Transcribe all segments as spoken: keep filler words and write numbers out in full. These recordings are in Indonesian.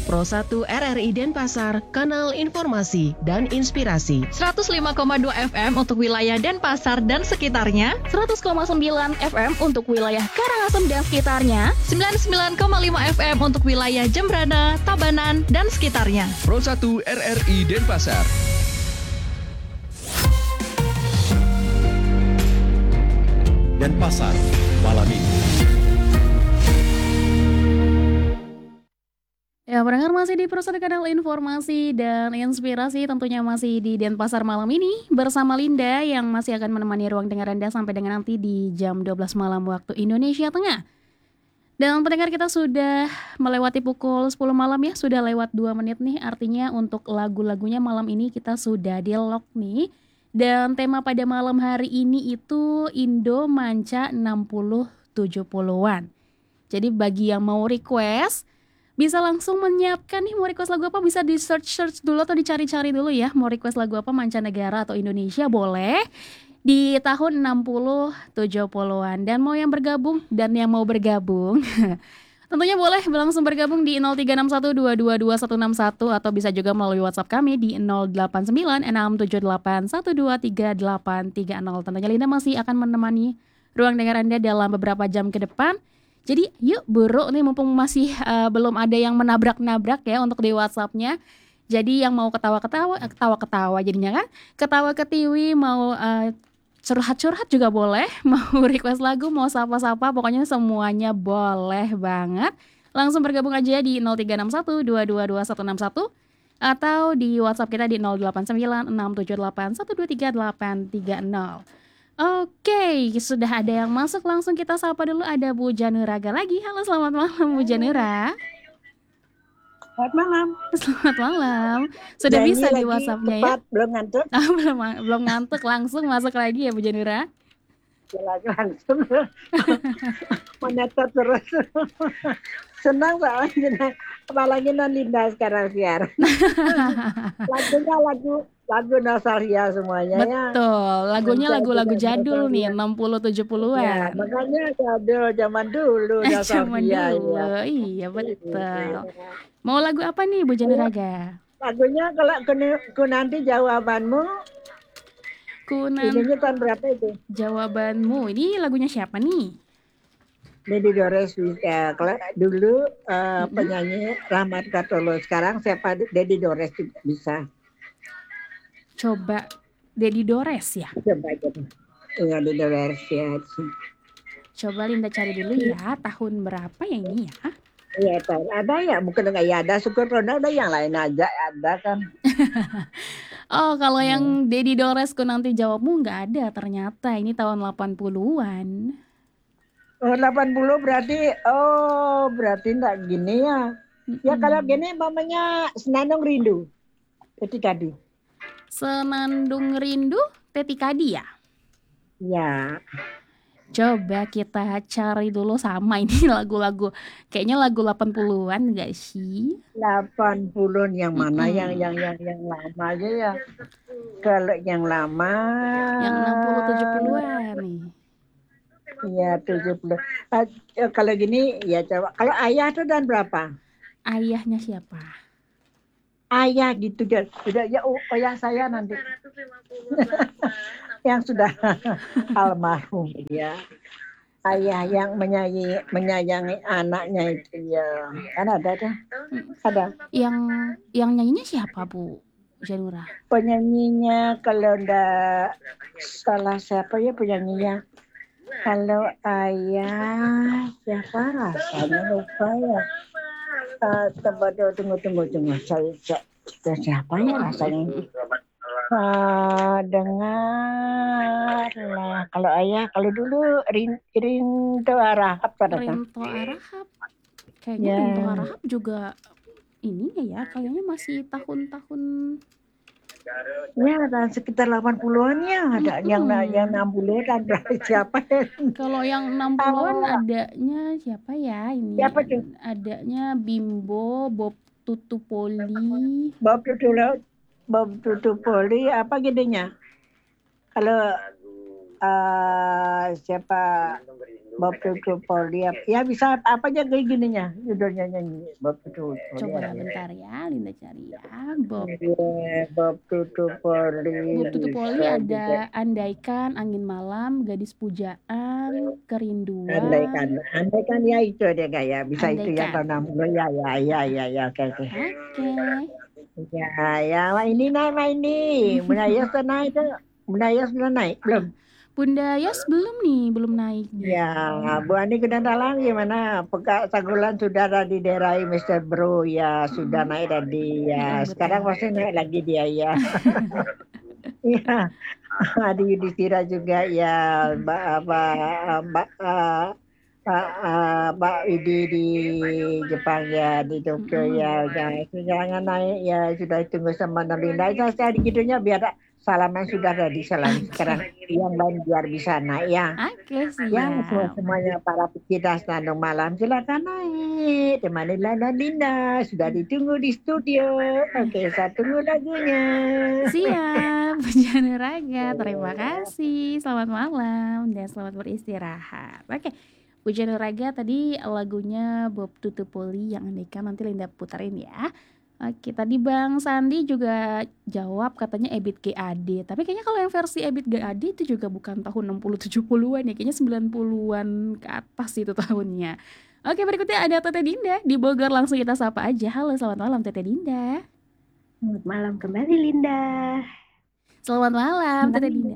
Pro satu R R I Denpasar, kanal informasi dan inspirasi. seratus lima koma dua F M untuk wilayah Denpasar dan sekitarnya, seratus koma sembilan F M untuk wilayah Karangasem dan sekitarnya, sembilan puluh sembilan koma lima F M untuk wilayah Jembrana, Tabanan, dan sekitarnya. Pro satu R R I Denpasar. Denpasar malam ini. Ya, pendengar masih di Pro satu kanal informasi dan inspirasi, tentunya masih di Denpasar malam ini bersama Linda yang masih akan menemani ruang dengar Anda sampai dengan nanti di jam dua belas malam waktu Indonesia Tengah. Dan pendengar, kita sudah melewati pukul sepuluh malam ya, sudah lewat dua menit nih, artinya untuk lagu-lagunya malam ini kita sudah di lock nih. Dan tema pada malam hari ini itu Indo Manca enam puluh tujuh puluhan. Jadi bagi yang mau request, bisa langsung menyiapkan nih, mau request lagu apa bisa di search-search dulu atau dicari-cari dulu ya. Mau request lagu apa, mancanegara atau Indonesia boleh di tahun enam puluh tujuh puluhan. Dan mau yang bergabung dan yang mau bergabung tentunya boleh langsung bergabung di nol tiga enam satu dua dua dua satu enam satu atau bisa juga melalui WhatsApp kami di nol delapan sembilan enam tujuh delapan satu dua tiga delapan tiga nol. Tentunya Linda masih akan menemani ruang dengar Anda dalam beberapa jam ke depan. Jadi yuk buru nih, mumpung masih uh, belum ada yang menabrak-nabrak ya untuk di WhatsApp-nya. Jadi yang mau ketawa-ketawa, ketawa-ketawa jadinya kan, ketawa ketiwi, mau uh, curhat-curhat juga boleh, mau request lagu, mau sapa-sapa, pokoknya semuanya boleh banget. Langsung bergabung aja di nol tiga enam satu dua dua dua satu enam satu atau di WhatsApp kita di nol delapan sembilan enam tujuh delapan satu dua tiga delapan tiga nol. Oke, sudah ada yang masuk, langsung kita sapa dulu. Ada Bu Januraga lagi. Halo, selamat malam Bu Janura. Selamat malam. Selamat malam. Sudah Janji bisa di lagi WhatsApp-nya tepat, ya? belum ngantuk. Ah, belum belum ngantuk, langsung masuk lagi ya Bu Janura. Lagi langsung menetot terus. Senang soalnya, apalagi non Linda sekarang siar. Lagunya lagu lagu nostalgia semuanya ya. Betul, lagunya lagu-lagu jadul nih, enam puluh tujuh Ya, puluhan. makanya jadul zaman dulu Eh, zaman nostalgia dulu, ya. iya betul. Mau lagu apa nih Bu Januraga? Lagunya kalau ku, ku nanti jawabanmu, Kunan ininya tahun berapa itu? jawabanmu. Ini lagunya siapa nih? Dedi Dores bisa. Kalau dulu uh, Mm-mm. penyanyi Rahmat Kartolo, sekarang siapa? Dedi Dores juga bisa. Coba Dedi Dores ya. Coba aja. Iya, Dedi Dores ya. Coba Linda cari dulu ya, tahun berapa ya ini ya? Iya, tahu. Ada ya, bukan enggak ya ada. Syukur Ronda ada yang lain aja ada kan. Oh, kalau yang Dedi Dores ku nanti jawabmu nggak ada ternyata. Ini tahun delapan puluhan. Oh, delapan puluh berarti, oh berarti enggak gini ya. Ya Mm-mm. kalau gini mamanya Senandung Rindu. Ketika di. Senandung Rindu, Teti Kadi ya? Ya. Coba kita cari dulu sama ini lagu-lagu. Kayaknya lagu delapan puluhan enggak sih? delapan puluh yang mana Mm-mm. yang yang yang yang lama aja ya. Kalau yang lama Yang enam puluh tujuh puluhan nih. Iya, tujuh puluh. Uh, kalau gini ya coba. Kalau ayah tuh dan berapa? Ayahnya siapa? Ayah gitu dan sudah ya oh, ayah saya nanti. Yang sudah almarhum ya. Ayah yang menyayangi menyayangi anaknya itu ya. Kan ada tuh. Ada. Yang yang nyanyinya siapa Bu Janura? Penyanyinya kalau enggak salah siapa ya penyanyinya. Kalau ayah siapa rasanya lupa ya. Uh, tunggu tunggu tunggu tunggu saya saya siapa ya rasanya. Uh, dengarlah kalau ayah kalau dulu Rin, Rinto Arahap pada Rinto Arahap. Kayaknya Ya. Rinto Arahap juga ininya ya, kayaknya masih tahun-tahun ya dan sekitar delapan puluhan ya ada Mm-mm. yang yang enam puluh dan berapa siapa Kalau yang enam puluhan adanya siapa ya ini? Siapa tuh? Adanya Bimbo, Bob Tutupoli. Bob Tutulo Bob Tutupoli apa gedenya kalau uh, siapa Bob Tutu Poli. Ya bisa apa aja kayak gininya judulnya nyanyi Bob Tutu Poli. Coba bentar ya, Linda cari ya. Bob Yeah, Bob Tutu Poli. Bob Tutu Poli bisa ada juga. Andaikan, Angin Malam, Gadis Pujaan, Kerinduan. Andaikan, andaikan ya itu dia kayak bisa itu ya Andaikan. tahun enam puluh ya ya ya ya ya oke oke. Oke. Ya ya wah, ini naik mah ini. Menaya sudah naik tuh. Menaya sudah naik belum? Bunda Yos belum nih, belum naik nih. Ya, Bu Ani kedengaran gimana? Peka Sagulan sudah ada di daerah mister Bro ya sudah naik tadi ya. Mm-mm, Sekarang betul. masih naik lagi dia ya. Iya. Adi Yudhistira juga ya, Mbak apa Mbak eh, eh, eh, Mbak Widi di Jepang ya, di Tokyo Mm-mm. ya, ya jangan naik ya sudah tunggu sama Nalinda. Saya saya gitunya biar salaman sudah ada di salam sekarang yang lain biar bisa naik ya. Oke, Ya semua siap. semuanya para pecinta senandung malam silakan naik temani Lana Linda sudah ditunggu di studio. Oke saya tunggu lagunya. Siap, Pujana Raga. Terima kasih. Selamat malam dan selamat beristirahat. Oke, Pujana Raga tadi lagunya Bob Tutu Poli yang Andaikan nanti Linda puterin ya. Oke, tadi Bang Sandi juga jawab katanya Ebit G A D. Tapi kayaknya kalau yang versi Ebit G A D itu juga bukan tahun enam puluh tujuh puluhan ya. Kayaknya sembilan puluhan ke atas itu tahunnya. Oke, berikutnya ada Teteh Dinda di Bogor. Langsung kita sapa aja. Halo, selamat malam Teteh Dinda. Selamat malam kembali Linda. Selamat malam Teteh Dinda.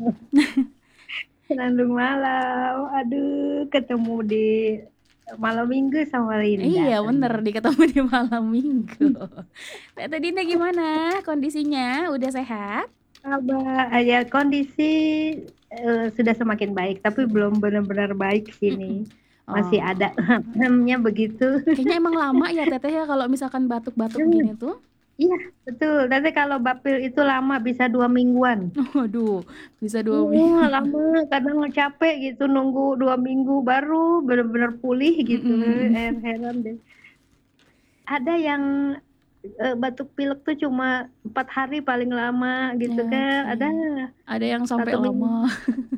Senandung malam. Aduh, ketemu di malam minggu sama Linda. Iya bener, di ketemu di malam minggu. Teteh Dinda gimana kondisinya? Udah sehat? Kabar, ya kondisi eh, sudah semakin baik, tapi belum benar-benar baik sini. Masih Oh. ada namanya begitu. Kayaknya emang lama ya Teteh ya kalau misalkan batuk-batuk Hmm. gini tuh. Iya, betul. Tapi kalau bapil itu lama, bisa dua mingguan. Waduh, bisa dua minggu. Wah, lama, kadang capek gitu nunggu dua minggu baru benar-benar pulih gitu. Mm-mm. Eh, heran deh. Ada yang eh, batuk pilek tuh cuma empat hari paling lama gitu Ya, kan. oke. Ada. Ada yang sampai Satu minggu. lama.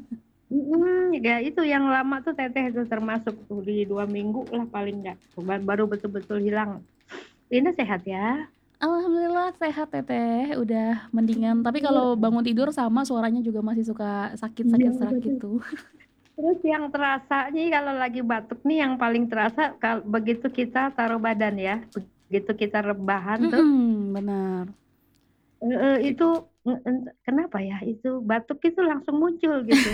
Mm, ya itu yang lama tuh Teteh itu termasuk tuh di dua minggu lah paling nggak. Baru betul-betul hilang. Linda sehat ya? Alhamdulillah sehat Teteh, udah mendingan. Tapi kalau bangun tidur sama suaranya juga masih suka sakit-sakit Iya, serak betul. gitu. Terus yang terasa nih kalau lagi batuk nih yang paling terasa kalau begitu kita taruh badan ya, begitu kita rebahan tuh Mm-mm, benar. eh, eh, itu eh, ent- kenapa ya itu batuk itu langsung muncul gitu.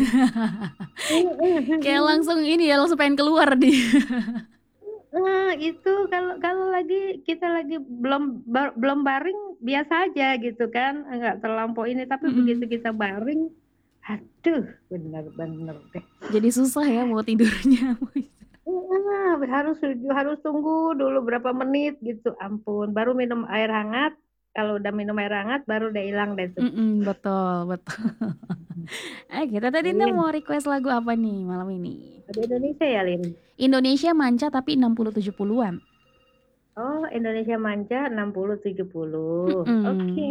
Kayak langsung ini ya, langsung pengen keluar dia. Eh, itu kalau kalau lagi kita lagi belum ba- belum baring biasa aja gitu kan, nggak terlampau ini tapi Mm-mm. begitu kita baring, aduh bener-bener deh. Jadi susah ya mau tidurnya. Ah, harus harus tunggu dulu berapa menit gitu, ampun. Baru minum air hangat. Kalau udah minum air hangat baru udah hilang deh tuh. Mm-mm, betul, betul. Oke, Teteh Dinda Iya. mau request lagu apa nih malam ini? Di Indonesia ya, Lin. Indonesia Manca tapi enam puluh tujuh puluhan. Oh, Indonesia Manca enam puluh tujuh puluh. Mm-mm. Oke.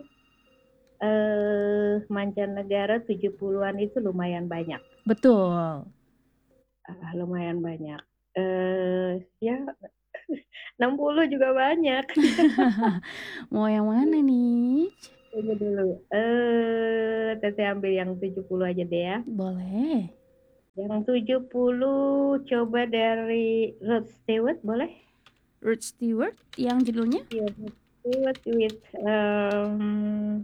Eh, mancanegara tujuh puluhan itu lumayan banyak. Betul. Ah, lumayan banyak. Eh, ya enam puluh juga banyak. Mau yang mana nih? Tunggu dulu. Eh, Teteh ambil yang tujuh puluh aja deh ya. Boleh. Yang tujuh puluh coba dari Rod Stewart boleh? Rod Stewart yang judulnya? Iya, Rod Stewart with um,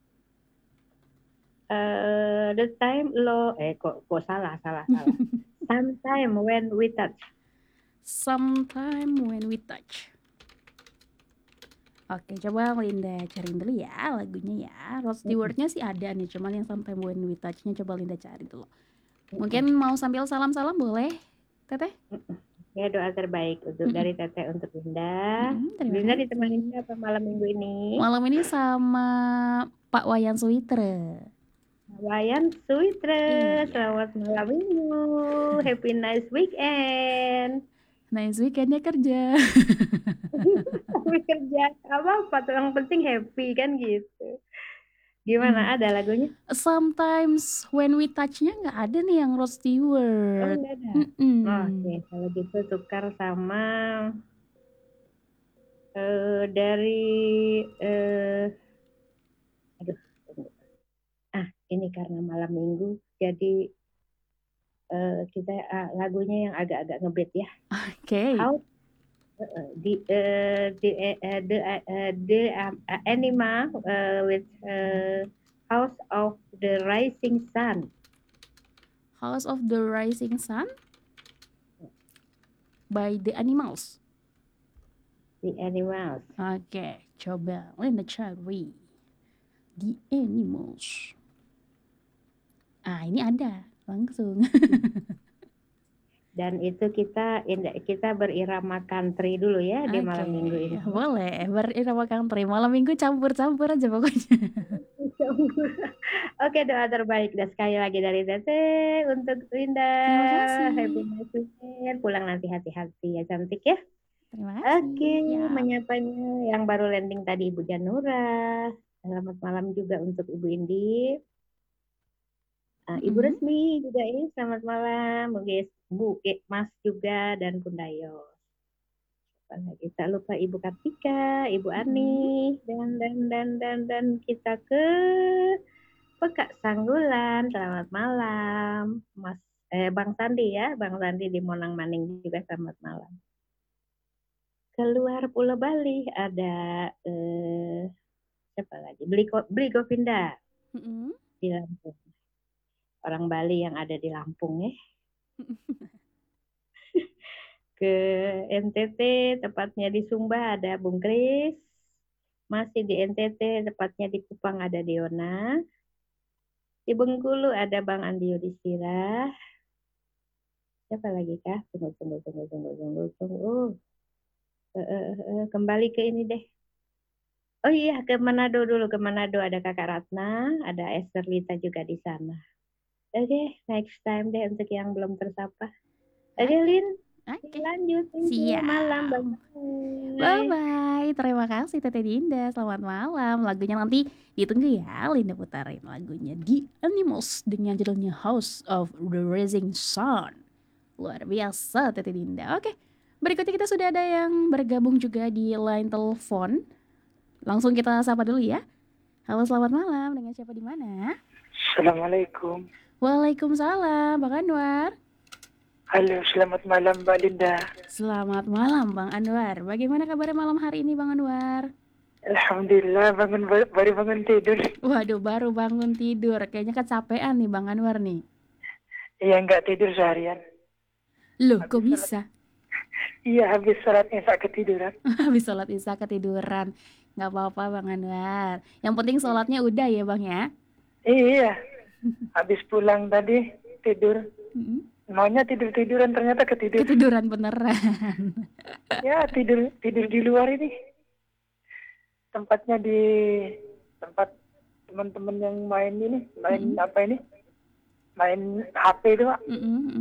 uh, the time lo eh kok kok salah salah salah. Sometime when we touch. Sometime When We Touch. Oke, coba Linda cariin dulu ya lagunya ya. Rod Stewart-nya sih ada nih, cuman yang Sometime When We Touch-nya coba Linda cari dulu. Mungkin mau sambil salam-salam boleh, Teteh? Ya doa terbaik untuk Mm-mm. dari Teteh untuk Linda. Mm, terima Linda kasih. ditemani siapa malam minggu ini? Malam ini sama Pak Wayan Suitre. Wayan Suitre, Iya. selamat malam minggu, happy nice weekend. Nice weekendnya kerja. Tapi kerja apa apa tuh yang penting happy kan gitu. Gimana, ada lagunya? Sometimes when we touch-nya nggak ada nih yang Rod Oh, Stewart. enggak ada. Mm-mm. Oke, kalau gitu tukar sama eh, dari eh, aduh, tunggu. Ah, ini karena malam minggu, jadi eh, kita ah, lagunya yang agak-agak ngebeat ya. Oke. How uh, the uh, the uh, the uh, the um, uh, animal uh, with uh, House of the Rising Sun. House of the Rising Sun by The Animals. The Animals. Oke, coba Linda cari The Animals. Ah, ini ada langsung. Dan itu kita kita berirama country dulu ya di malam Oke, minggu ini. boleh berirama country. Malam minggu campur-campur aja pokoknya. Oke, doa terbaik dan sekali lagi dari Tete untuk Linda. Terima kasih. Happy night weekend. Pulang nanti hati-hati ya, cantik ya. Terima kasih. Oke, Ya. menyapanya yang baru landing tadi Ibu Janura. Selamat malam juga untuk Ibu Indi. Uh, Ibu Mhm. Resmi juga ini selamat malam. Bu Ges- Bu Ge- Mas juga dan Kundayo. Apalagi tak lupa Ibu Kartika, Ibu Ani dan dan dan dan dan kita ke Pekak Sanggulan. Selamat malam, Mas eh Bang Sandi ya, Bang Sandi di Monang Maning juga selamat malam. Keluar Pulau Bali ada eh, siapa lagi? Beli Beli Govinda Mm-mm. di Lampung. Orang Bali yang ada di Lampung ya. Ke N T T, tepatnya di Sumba ada Bung Kris. Masih di N T T, tepatnya di Kupang ada Diona. Di Bengkulu ada Bang Andi Yudhistira. Siapa lagi kah? Tunggu, tunggu, tunggu, tunggu, tunggu, tunggu. Uh, uh, uh, kembali ke ini deh. Oh iya, ke Manado dulu. Ke Manado ada Kakak Ratna, ada Esther Lita juga di sana. Oke, okay, next time deh untuk yang belum tersapa. Oke, okay, Lin. Oke. Lanjut. Siap. Malam. Bye bye. Terima kasih Tete Dinda. Selamat malam. Lagunya nanti ditunggu ya. Linda putarin lagunya The Animals dengan judulnya House of the Rising Sun. Luar biasa Tete Dinda. Oke. Berikutnya kita sudah ada yang bergabung juga di line telepon. Langsung kita sapa dulu ya. Halo, selamat malam. Dengan siapa di mana? Assalamualaikum. Waalaikumsalam, Bang Anwar. Halo, selamat malam Mbak Linda. Selamat malam Bang Anwar. Bagaimana kabarnya malam hari ini Bang Anwar? Alhamdulillah bangun baru bangun tidur. Waduh, baru bangun tidur. Kayaknya kecapean nih Bang Anwar nih. Iya, enggak tidur seharian. Loh, Habis kok bisa? Iya, habis sholat isya ketiduran. Habis sholat isya ketiduran. Nggak apa-apa Bang Anwar. Yang penting sholatnya udah ya Bang ya? Iya, habis pulang tadi tidur. Mm-mm. Maunya tidur-tiduran, ternyata ketidur. Ketiduran beneran. Ya, tidur tidur di luar ini. Tempatnya di tempat teman-teman yang main ini, main Mm-mm. apa ini? Main H P itu, Pak. Mm-mm.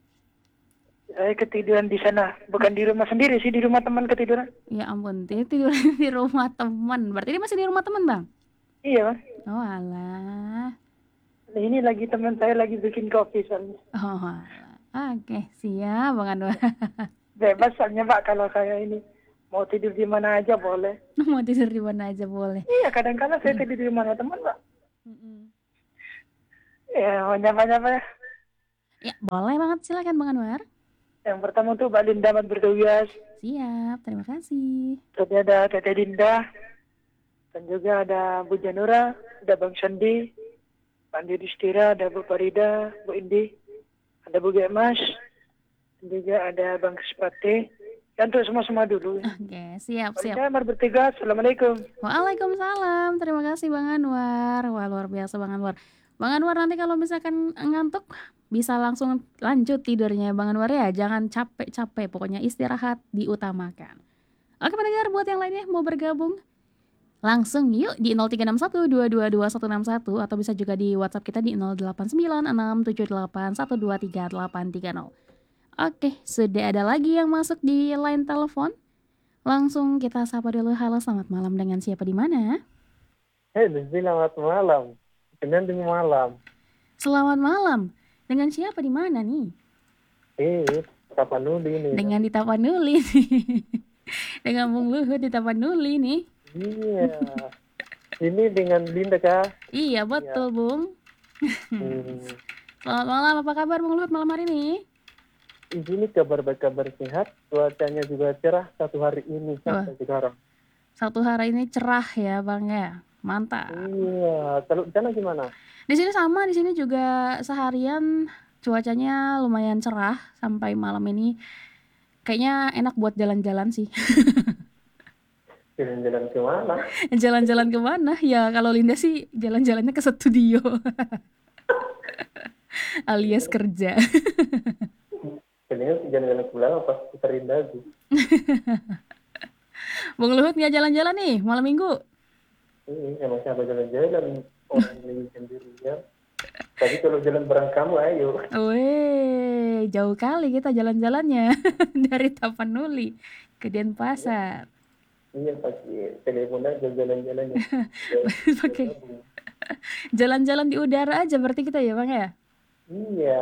Saya ketiduran di sana, bukan di rumah sendiri sih, di rumah teman ketiduran. Ya ampun, tidur di rumah teman. Berarti ini masih di rumah teman Bang? Iya, Pak. Oh alah. Ini lagi teman saya lagi bikin kopi soalnya. Oh alah. Oke, siap Bang Anwar. Bebas soalnya Pak, kalau saya ini mau tidur di mana aja boleh. Mau tidur di mana aja boleh. Iya, kadang-kadang saya tidur di mana teman Pak. Mm-mm. Ya, mau nyapa-nyapa ya. Ya, boleh banget, silakan Bang Anwar. Yang pertama untuk Mbak Linda selamat bertugas. Siap, terima kasih. Tadi ada Tete Dinda. Dan juga ada Bu Janura, ada Bang Sandi, Pak Andi Yudhistira, ada Bu Farida, Bu Indi, ada Bu Gemas, dan juga ada Bang Krispati. Dan untuk semua-semua dulu. Oke, siap, Mbak siap. Linda selamat bertugas. Assalamualaikum. Waalaikumsalam, terima kasih Bang Anwar. Wah, luar biasa Bang Anwar. Bang Anwar nanti kalau misalkan ngantuk bisa langsung lanjut tidurnya Bang Anwar ya. Jangan capek-capek, pokoknya istirahat diutamakan. Oke pendengar, buat yang lainnya mau bergabung langsung yuk di nol tiga enam satu dua dua dua satu enam satu atau bisa juga di WhatsApp kita di nol delapan sembilan enam tujuh delapan satu dua tiga delapan tiga nol. Oke, sudah ada lagi yang masuk di line telepon. Langsung kita sapa dulu. Halo, selamat malam, dengan siapa di mana? Hei, selamat malam. Senin demi malam. Selamat malam. Dengan siapa di mana nih? Eh, Tapanuli nih. Dengan di Tapanuli nih. Dengan Bung Luhut di Tapanuli nih. Iya. Ini dengan Linda kah? Iya betul Bung. Hmm. Selamat malam, apa kabar Bung Luhut malam hari ini? Di sini kabar baik, kabar sehat. Cuacanya juga cerah satu hari ini sampai sekarang. Satu hari ini cerah ya Bang ya. Mantap. Iya. Kalau di sana gimana? Di sini sama, di sini juga seharian cuacanya lumayan cerah sampai malam ini. Kayaknya enak buat jalan-jalan sih. Jalan-jalan kemana? Jalan-jalan kemana? Ya kalau Linda sih jalan-jalannya ke studio. Alias kerja. Kayaknya jalan-jalan pulang pas puterin lagu. Bung Luhut nggak jalan-jalan nih malam minggu? Ini sama siapa jalan-jalan orang lagi sendirian. Tapi kalau jalan bareng kamu ayo. Weh, jauh kali kita jalan-jalannya dari Tapanuli ke Denpasar. Iya pakai telepon aja jalan-jalannya. Pakai jalan-jalan di udara aja berarti kita ya Bang ya? Iya.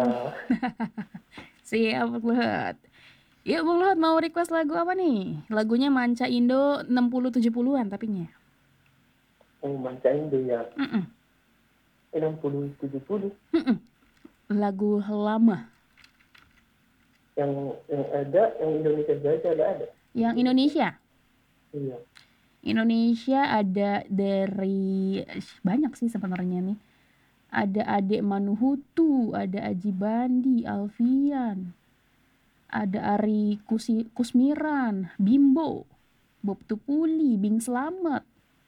Siap Bung Luhut. Yuk Bung Luhut mau request lagu apa nih? Lagunya Manca Indo enam puluh tujuh puluhan tapinya. Oh, Manca Indo ya. Mm-mm. enam puluh tujuh puluh. Mm-mm. Lagu lama. Yang yang ada yang Indonesia saja ada ada. Yang Indonesia? Iya. Indonesia ada dari banyak sih sebenarnya nih. Ada Adek Manuhutu, ada Aji Bandi, Alfian, ada Ari Kusi, Kusmiran, Bimbo, Bob Tupuli, Bing Slamet.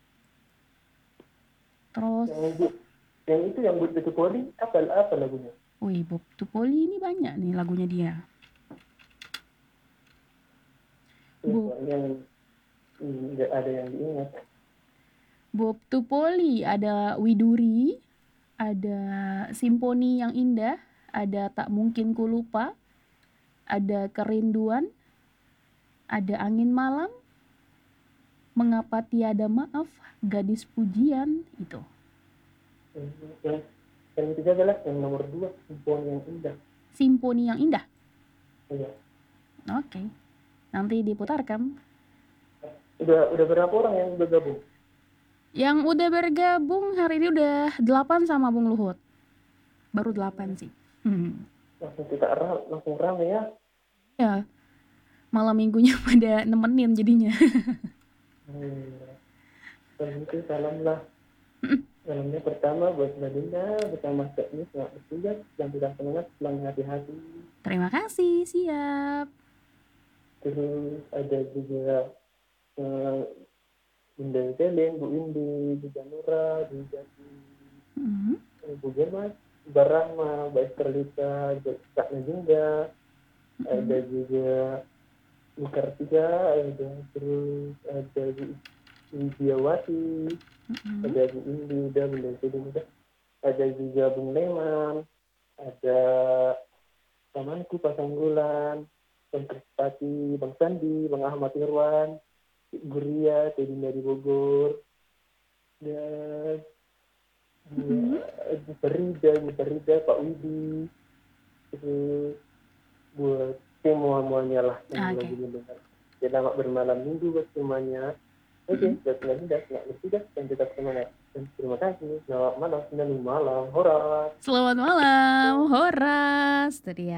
Terus, Yang bu, yang itu yang buat itu poli apa apa lagunya? wih Bob Tupuli ini banyak nih lagunya dia. Bu. Yang nggak ada yang diingat. Bob Tupoli, ada Widuri, ada Simponi yang Indah, ada Tak Mungkin Ku Lupa, ada Kerinduan, ada Angin Malam, Mengapa Tiada Maaf, Gadis Pujian, itu. Yang yang ketiga adalah yang nomor dua, Simponi yang Indah. Simponi yang Indah. Iya. Oke. Nanti diputarkan. Udah udah berapa orang yang udah gabung? Yang udah bergabung hari ini udah delapan sama Bung Luhut. Baru delapan sih. Hmm. Langsung kita ra- langsung rame ya. Ya. Malam minggunya pada nemenin jadinya. Hmm. Dan itu salam lah. Salamnya pertama buat Mbak Dinda bersama teknis nggak bertugas dan tidak semangat pulang hati-hati. Terima kasih, siap. Terus ada juga uh, Bunda Selin, Bu Indi, Bu Janura, Bu Jati, Mhm. Bu Gemas, Bu Rahma, Bu Esterlita, Kak Najingga, ada juga Bu Kartika, ada terus ada Bu Widiawati, Mhm. ada Bu Indi, udah Bunda Selin udah, ada juga Bung Leman, ada temanku Pasanggulan, Bang Krispati, Bang Sandi, Bang Ahmad Irwan, Bu Ria, Teddy dari Bogor, dan Mhm. Bu Farida, Bu Farida, Pak Widi, terus buat semua-muanya lah yang Oke. lagi mendengar. Selamat bermalam minggu buat semuanya. Oke, buat Nadia, selamat bertugas dan tetap semangat. Dan terima kasih. Selamat malam, selamat malam, horas. Selamat malam, Horas. Itu dia.